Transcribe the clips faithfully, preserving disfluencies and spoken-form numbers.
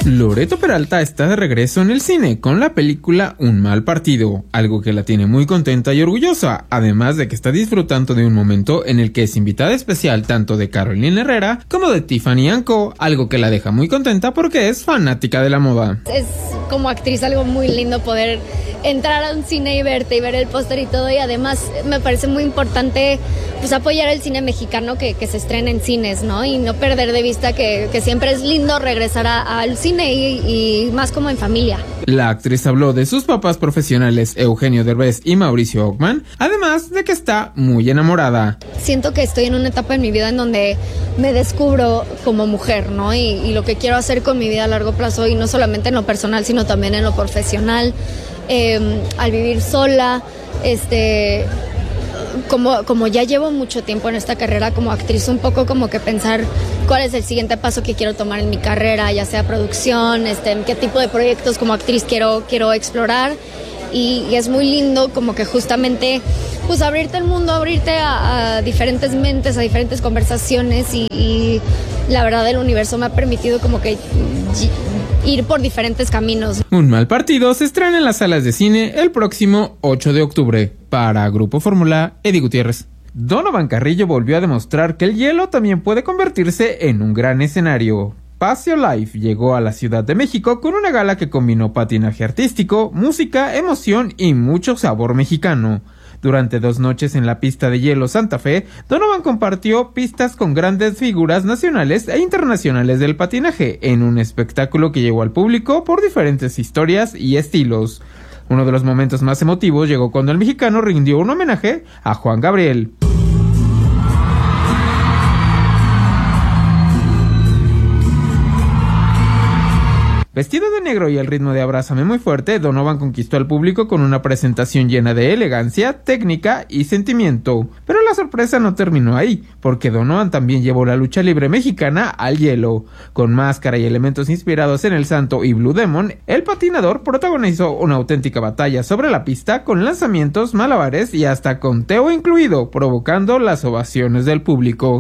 Loreto Peralta está de regreso en el cine con la película Un mal partido, algo que la tiene muy contenta y orgullosa, además de que está disfrutando de un momento en el que es invitada especial tanto de Carolina Herrera como de Tiffany Anco, algo que la deja muy contenta porque es fanática de la moda. Es como actriz algo muy lindo poder entrar a un cine y verte y ver el póster y todo, y además me parece muy importante pues apoyar el cine mexicano que, que se estrena en cines, ¿no? Y no perder de vista que, que siempre es lindo regresar a, al cine y, y más como en familia. La actriz habló de sus papás profesionales Eugenio Derbez y Mauricio Ockman, además de que está muy enamorada. Siento que estoy en una etapa en mi vida en donde me descubro como mujer, ¿no? Y, y lo que quiero hacer con mi vida a largo plazo, y no solamente en lo personal, sino también en lo profesional, eh, al vivir sola, este... Como, como ya llevo mucho tiempo en esta carrera como actriz, un poco como que pensar cuál es el siguiente paso que quiero tomar en mi carrera, ya sea producción, este, qué tipo de proyectos como actriz quiero, quiero explorar, y, y es muy lindo como que justamente pues abrirte el mundo, abrirte a, a diferentes mentes, a diferentes conversaciones, y, y la verdad el universo me ha permitido como que ir por diferentes caminos. Un mal partido se estrena en las salas de cine el próximo ocho de octubre. Para Grupo Fórmula, Eddie Gutiérrez. Donovan Carrillo volvió a demostrar que el hielo también puede convertirse en un gran escenario. Paseo Life llegó a la Ciudad de México con una gala que combinó patinaje artístico, música, emoción y mucho sabor mexicano. Durante dos noches en la pista de hielo Santa Fe, Donovan compartió pistas con grandes figuras nacionales e internacionales del patinaje, en un espectáculo que llegó al público por diferentes historias y estilos. Uno de los momentos más emotivos llegó cuando el mexicano rindió un homenaje a Juan Gabriel. Vestido de negro y al ritmo de Abrázame muy fuerte, Donovan conquistó al público con una presentación llena de elegancia, técnica y sentimiento. Pero la sorpresa no terminó ahí, porque Donovan también llevó la lucha libre mexicana al hielo. Con máscara y elementos inspirados en El Santo y Blue Demon, el patinador protagonizó una auténtica batalla sobre la pista con lanzamientos, malabares y hasta conteo incluido, provocando las ovaciones del público.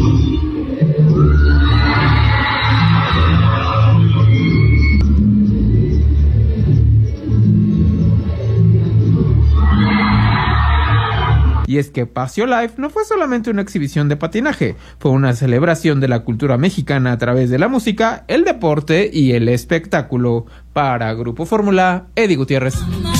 Y es que Paseo Life no fue solamente una exhibición de patinaje, fue una celebración de la cultura mexicana a través de la música, el deporte y el espectáculo. Para Grupo Fórmula, Eddie Gutiérrez.